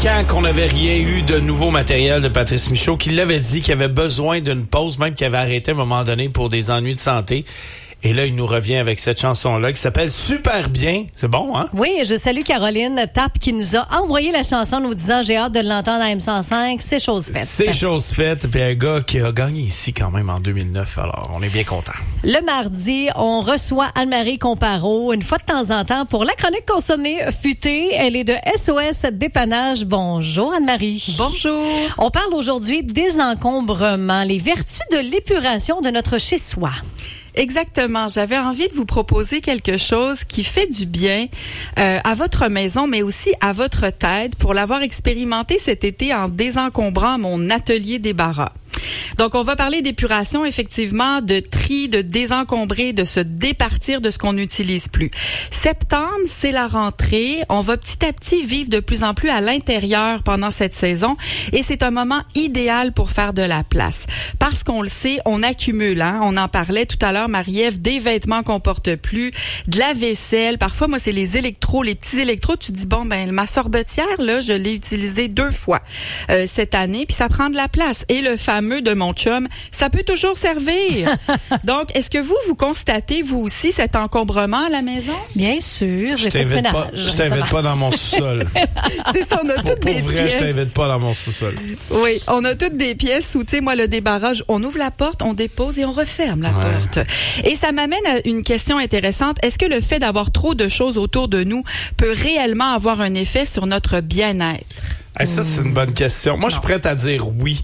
ans qu'on n'avait rien eu de nouveau matériel de Patrice Michaud, qui l'avait dit qu'il avait besoin d'une pause, même qu'il avait arrêté à un moment donné pour des ennuis de santé. Et là, il nous revient avec cette chanson-là qui s'appelle Super Bien. C'est bon, hein? Oui, je salue Caroline Tapp qui nous a envoyé la chanson nous disant « J'ai hâte de l'entendre à M105. » C'est chose faite. C'est chose faite. Puis un gars qui a gagné ici quand même en 2009. Alors, on est bien content. Le mardi, on reçoit Anne-Marie Comparo une fois de temps en temps pour la chronique consommée futée. Elle est de SOS Dépannage. Bonjour Anne-Marie. Bonjour. On parle aujourd'hui des encombrements, les vertus de l'épuration de notre chez-soi. Exactement. J'avais envie de vous proposer quelque chose qui fait du bien à votre maison, mais aussi à votre tête pour l'avoir expérimenté cet été en désencombrant mon atelier débarras. Donc, on va parler d'épuration, effectivement, de tri, de désencombrer, de se départir de ce qu'on n'utilise plus. Septembre, c'est la rentrée. On va petit à petit vivre de plus en plus à l'intérieur pendant cette saison et c'est un moment idéal pour faire de la place. Parce qu'on le sait, on accumule, hein. On en parlait tout à l'heure, Marie-Ève, des vêtements qu'on porte plus, de la vaisselle. Parfois, moi, c'est les petits électros. Tu dis, bon, ben, ma sorbetière, là, je l'ai utilisée 2 fois cette année, puis ça prend de la place. Et le fameux de mon chum, ça peut toujours servir. Donc, est-ce que vous constatez, vous aussi, cet encombrement à la maison? Bien sûr, j'ai fait du ménage. Je t'invite pas dans mon sous-sol. C'est ça, on a toutes des pièces. Pour vrai, je t'invite pas dans mon sous-sol. Oui, on a toutes des pièces où, tu sais, moi, le débarrage, on ouvre la porte, on dépose et on referme la porte. Et ça m'amène à une question intéressante. Est-ce que le fait d'avoir trop de choses autour de nous peut réellement avoir un effet sur notre bien-être? Ça, c'est une bonne question. Moi, je suis prête à dire oui.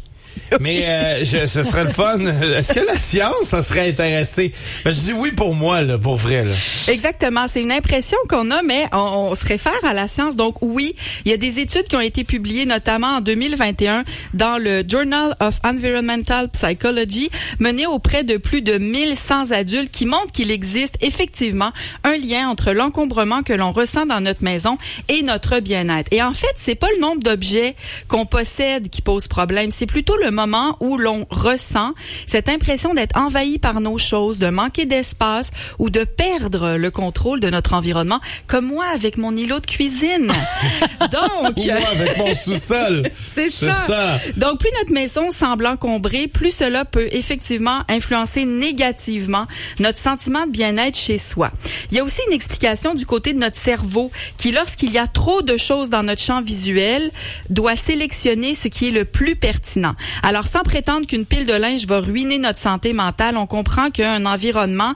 Mais ce serait le fun. Est-ce que la science, ça serait intéressée? Je dis oui pour moi, là, pour vrai. Là. Exactement. C'est une impression qu'on a, mais on se réfère à la science. Donc oui, il y a des études qui ont été publiées, notamment en 2021, dans le Journal of Environmental Psychology, menées auprès de plus de 1100 adultes qui montrent qu'il existe effectivement un lien entre l'encombrement que l'on ressent dans notre maison et notre bien-être. Et en fait, c'est pas le nombre d'objets qu'on possède qui pose problème, c'est plutôt le moment où l'on ressent cette impression d'être envahi par nos choses, de manquer d'espace ou de perdre le contrôle de notre environnement, comme moi avec mon îlot de cuisine. Donc, ou moi avec mon sous-sol. C'est ça. Donc, plus notre maison semble encombrée, plus cela peut effectivement influencer négativement notre sentiment de bien-être chez soi. Il y a aussi une explication du côté de notre cerveau qui, lorsqu'il y a trop de choses dans notre champ visuel, doit sélectionner ce qui est le plus pertinent. Alors, sans prétendre qu'une pile de linge va ruiner notre santé mentale, on comprend qu'un environnement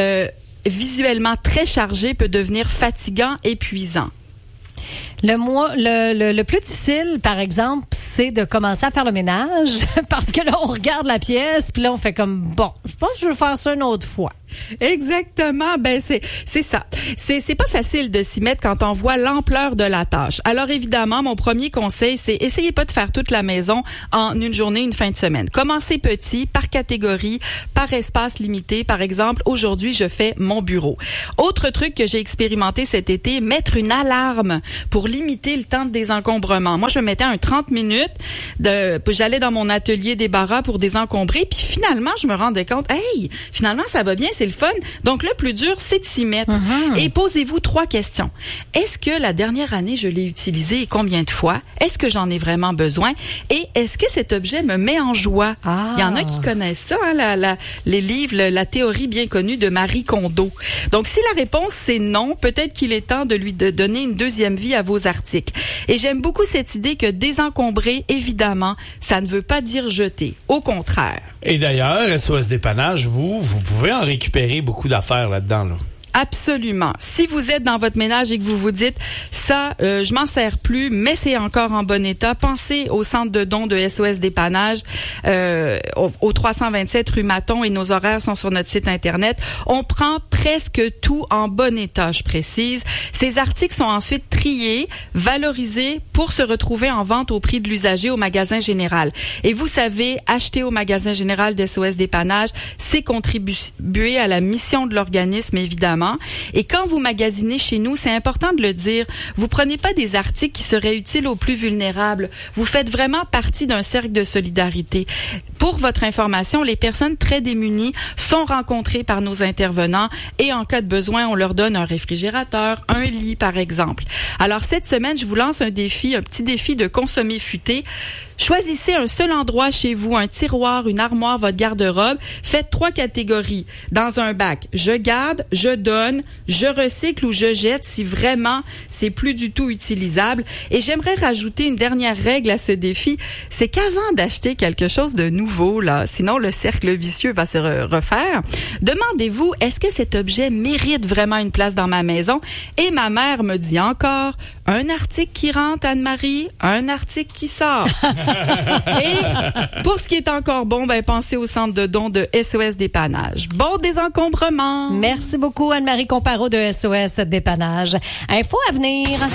visuellement très chargé peut devenir fatigant, épuisant. Le plus difficile, par exemple, c'est de commencer à faire le ménage parce que là, on regarde la pièce puis là, on fait comme, bon, je pense que je vais faire ça une autre fois. Exactement. Ben, c'est ça. C'est pas facile de s'y mettre quand on voit l'ampleur de la tâche. Alors, évidemment, mon premier conseil, c'est essayez pas de faire toute la maison en une journée, une fin de semaine. Commencez petit, par catégorie, par espace limité. Par exemple, aujourd'hui, je fais mon bureau. Autre truc que j'ai expérimenté cet été, mettre une alarme pour limiter le temps de désencombrement. Moi, je me mettais un 30 minutes j'allais dans mon atelier débarras pour désencombrer, puis finalement, je me rendais compte, hey, finalement, ça va bien, c'est le fun. Donc, le plus dur, c'est de s'y mettre. Et posez-vous 3 questions. Est-ce que la dernière année, je l'ai utilisé et combien de fois? Est-ce que j'en ai vraiment besoin? Et est-ce que cet objet me met en joie? Il y en a qui connaissent ça, hein, les livres, la théorie bien connue de Marie Kondo. Donc, si la réponse, c'est non, peut-être qu'il est temps de donner une deuxième vie à vos articles. Et j'aime beaucoup cette idée que désencombrer, évidemment, ça ne veut pas dire jeter. Au contraire. Et d'ailleurs, SOS Dépannage, vous pouvez en récupérer beaucoup d'affaires là-dedans, là. Absolument. Si vous êtes dans votre ménage et que vous vous dites ça, je m'en sers plus, mais c'est encore en bon état, pensez au centre de dons de SOS Dépannage au 327 rue Maton et nos horaires sont sur notre site internet. On prend presque tout en bon état, je précise. Ces articles sont ensuite triés, valorisés pour se retrouver en vente au prix de l'usager au magasin général. Et vous savez, acheter au magasin général de SOS Dépannage, c'est contribuer à la mission de l'organisme, évidemment. régulièrement. Et quand vous magasinez chez nous, c'est important de le dire, vous prenez pas des articles qui seraient utiles aux plus vulnérables. Vous faites vraiment partie d'un cercle de solidarité. Pour votre information, les personnes très démunies sont rencontrées par nos intervenants et en cas de besoin, on leur donne un réfrigérateur, un lit par exemple. Alors cette semaine, je vous lance un petit défi de consommer futé. Choisissez un seul endroit chez vous, un tiroir, une armoire, votre garde-robe. Faites 3 catégories dans un bac. Je garde, je donne, je recycle ou je jette si vraiment c'est plus du tout utilisable. Et j'aimerais rajouter une dernière règle à ce défi, c'est qu'avant d'acheter quelque chose de nouveau, là, sinon le cercle vicieux va se refaire, demandez-vous, est-ce que cet objet mérite vraiment une place dans ma maison? Et ma mère me dit encore, un article qui rentre, Anne-Marie, un article qui sort. Et pour ce qui est encore bon, pensez au centre de dons de SOS Dépannage. Bon désencombrement! Merci beaucoup, Anne-Marie Compareau de SOS Dépannage. Info à venir.